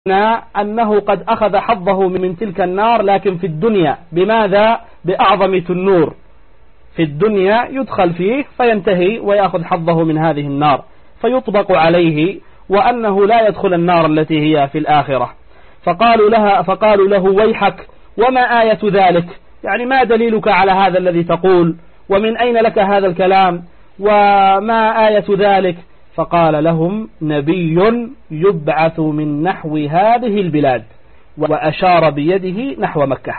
أنه قد أخذ حظه من تلك النار، لكن في الدنيا. بماذا؟ بأعظم تنور في الدنيا يدخل فيه فينتهي ويأخذ حظه من هذه النار فيطبق عليه، وأنه لا يدخل النار التي هي في الآخرة. فقالوا له ويحك، وما آية ذلك؟ يعني ما دليلك على هذا الذي تقول؟ ومن أين لك هذا الكلام؟ وما آية ذلك؟ فقال لهم نبي يبعث من نحو هذه البلاد، وأشار بيده نحو مكة.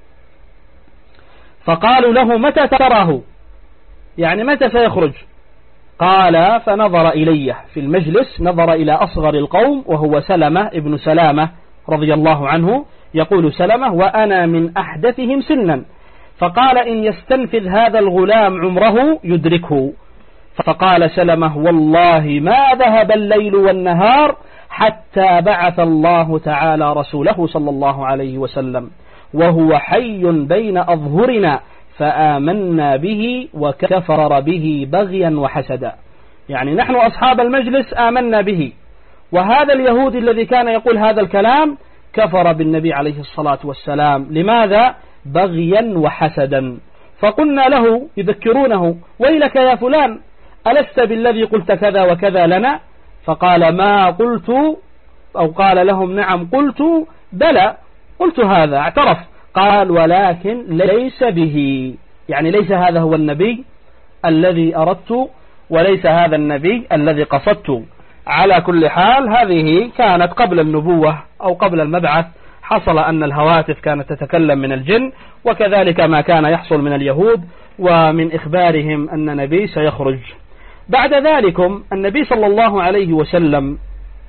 فقالوا له متى تراه؟ يعني متى سيخرج؟ قال فنظر إليه في المجلس، نظر إلى أصغر القوم وهو سلمة ابن سلامة رضي الله عنه، يقول سلمة وأنا من أحدثهم سنا، فقال إن يستنفذ هذا الغلام عمره يدركه. فقال سلمة والله ما ذهب الليل والنهار حتى بعث الله تعالى رسوله صلى الله عليه وسلم وهو حي بين أظهرنا فآمنا به وكفر به بغيا وحسدا. يعني نحن أصحاب المجلس آمنا به، وهذا اليهودي الذي كان يقول هذا الكلام كفر بالنبي عليه الصلاة والسلام. لماذا؟ بغيا وحسدا. فقلنا له يذكرونه ويلك يا فلان ألست بالذي قلت كذا وكذا لنا؟ فقال ما قلت، أو قال لهم نعم قلت، بلى قلت هذا، اعترف. قال ولكن ليس به، يعني ليس هذا هو النبي الذي أردت، وليس هذا النبي الذي قصدت. على كل حال هذه كانت قبل النبوة أو قبل المبعث، حصل أن الهواتف كانت تتكلم من الجن، وكذلك ما كان يحصل من اليهود ومن إخبارهم أن نبي سيخرج. بعد ذلك النبي صلى الله عليه وسلم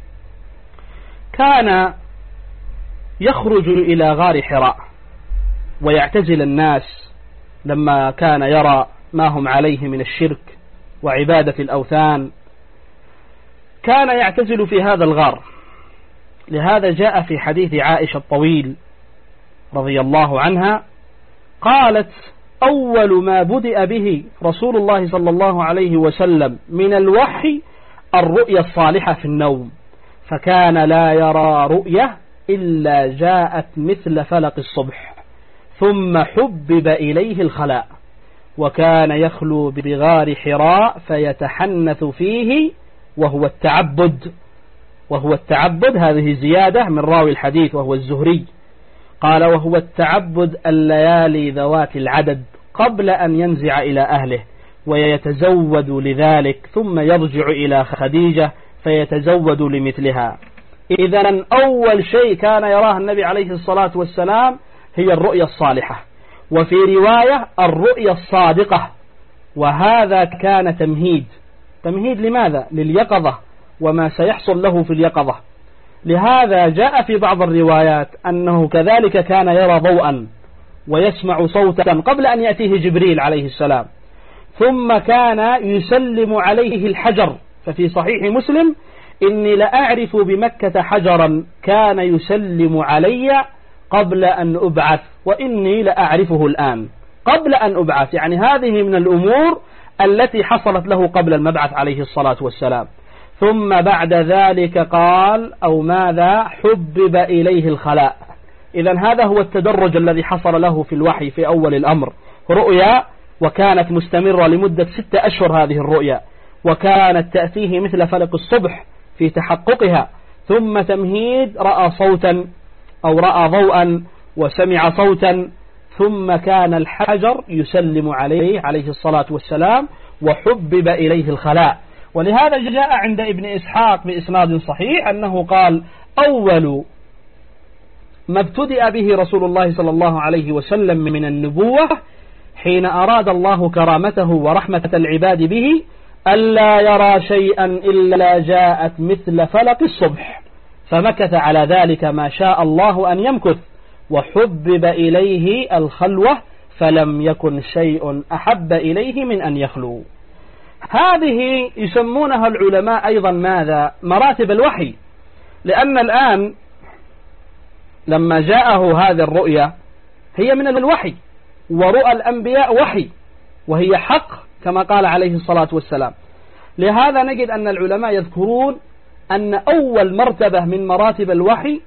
كان يخرج إلى غار حراء ويعتزل الناس لما كان يرى ما هم عليه من الشرك وعبادة الأوثان، كان يعتزل في هذا الغار. لهذا جاء في حديث عائشة الطويل رضي الله عنها قالت أول ما بدأ به رسول الله صلى الله عليه وسلم من الوحي الرؤيا الصالحة في النوم، فكان لا يرى رؤية إلا جاءت مثل فلق الصبح، ثم حبب إليه الخلاء، وكان يخلو بغار حراء فيتحنث فيه وهو التعبد. هذه زيادة من راوي الحديث وهو الزهري، قال وهو التعبد الليالي ذوات العدد قبل أن ينزع إلى أهله ويتزود لذلك، ثم يرجع إلى خديجة فيتزود لمثلها. إذن أول شيء كان يراه النبي عليه الصلاة والسلام هي الرؤيا الصالحة، وفي رواية الرؤيا الصادقة، وهذا كان تمهيد لماذا؟ لليقظة وما سيحصل له في اليقظة. لهذا جاء في بعض الروايات أنه كذلك كان يرى ضوءا ويسمع صوتا قبل أن يأتيه جبريل عليه السلام، ثم كان يسلم عليه الحجر. ففي صحيح مسلم إني لأعرف بمكة حجرا كان يسلم علي قبل أن أبعث، وإني لأعرفه الآن قبل أن أبعث. يعني هذه من الأمور التي حصلت له قبل المبعث عليه الصلاة والسلام. ثم بعد ذلك قال أو ماذا؟ حبب إليه الخلاء. إذن هذا هو التدرج الذي حصل له في الوحي في أول الأمر، رؤيا وكانت مستمرة لمدة 6 أشهر هذه الرؤيا، وكانت تأتيه مثل فلق الصبح في تحققها، ثم تمهيد رأى صوتا أو رأى ضوءا وسمع صوتا، ثم كان الحجر يسلم عليه الصلاة والسلام، وحبب إليه الخلاء. ولهذا جاء عند ابن إسحاق بإسناد صحيح أنه قال أول ما ابتدأ به رسول الله صلى الله عليه وسلم من النبوة حين أراد الله كرامته ورحمة العباد به ألا يرى شيئا إلا جاءت مثل فلق الصبح، فمكث على ذلك ما شاء الله أن يمكث، وحبب إليه الخلوة فلم يكن شيء أحب إليه من أن يخلو. هذه يسمونها العلماء أيضا ماذا؟ مراتب الوحي. لأن الآن لما جاءه هذه الرؤيا هي من الوحي، ورؤى الأنبياء وحي، وهي حق كما قال عليه الصلاة والسلام. لهذا نجد أن العلماء يذكرون أن أول مرتبة من مراتب الوحي